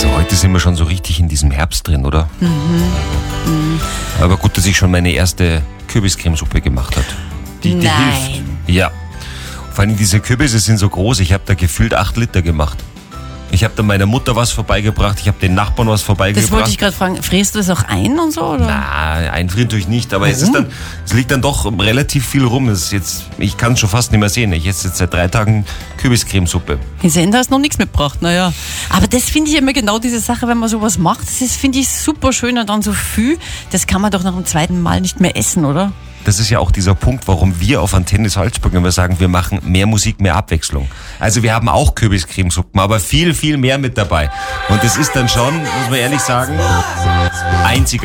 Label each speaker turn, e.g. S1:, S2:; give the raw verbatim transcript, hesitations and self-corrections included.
S1: Also heute sind wir schon so richtig in diesem Herbst drin, oder?
S2: Mhm. Mhm.
S1: Aber gut, dass ich schon meine erste Kürbiscremesuppe gemacht habe. Die, die
S2: Nein.
S1: hilft. Ja. Vor allem diese Kürbisse sind so groß, ich habe da gefühlt acht Liter gemacht. Ich habe dann meiner Mutter was vorbeigebracht, ich habe den Nachbarn was vorbeigebracht.
S2: Das wollte ich gerade fragen, frierst du das auch ein und so? Oder?
S1: Na, einfrieren tue ich nicht, aber
S2: Warum?
S1: es ist dann, es liegt dann doch relativ viel rum. Das ist jetzt, ich kann es schon fast nicht mehr sehen. Ich esse jetzt seit drei Tagen Kürbiscremesuppe.
S2: In Sender hast du noch nichts mitgebracht, naja. Aber das finde ich immer genau diese Sache, wenn man sowas macht, das ist, finde ich, super schön und dann so viel, das kann man doch nach dem zweiten Mal nicht mehr essen, oder?
S1: Das ist ja auch dieser Punkt, warum wir auf Antenne Salzburg immer sagen, wir machen mehr Musik, mehr Abwechslung. Also wir haben auch Kürbiscremesuppen, aber viel, viel mehr mit dabei. Und das ist dann schon, muss man ehrlich sagen, einzigartig.